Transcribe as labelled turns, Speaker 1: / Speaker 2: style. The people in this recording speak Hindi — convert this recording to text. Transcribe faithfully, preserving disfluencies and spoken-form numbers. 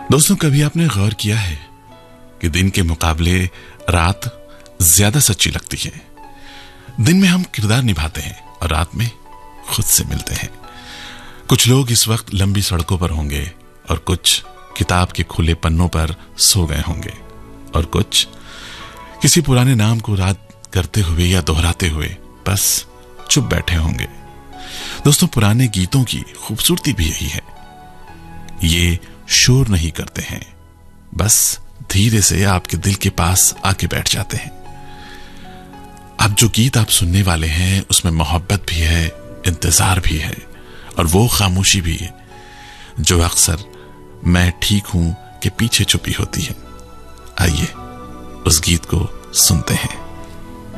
Speaker 1: दोस्तों, कभी आपने गौर किया है कि दिन के मुकाबले रात ज्यादा सच्ची लगती है। दिन में हम किरदार निभाते हैं और रात में खुद से मिलते हैं। कुछ लोग इस वक्त लंबी सड़कों पर होंगे और कुछ किताब के खुले पन्नों पर सो गए होंगे और कुछ किसी पुराने नाम को याद करते हुए या दोहराते हुए बस चुप बैठे होंगे। दोस्तों, पुराने गीतों की खूबसूरती भी यही है, ये शोर नहीं करते हैं, बस धीरे से आपके दिल के पास आके बैठ जाते हैं। अब जो गीत आप सुनने वाले हैं उसमें मोहब्बत भी है, इंतजार भी है और वो खामोशी भी है जो अक्सर मैं ठीक हूं के पीछे छुपी होती है। आइए उस गीत को सुनते हैं।